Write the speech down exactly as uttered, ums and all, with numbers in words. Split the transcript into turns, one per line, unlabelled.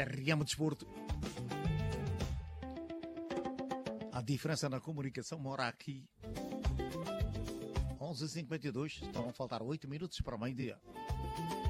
R M Desporto. A diferença na comunicação mora aqui. onze e cinquenta e dois, estão a faltar oito minutos para o meio-dia.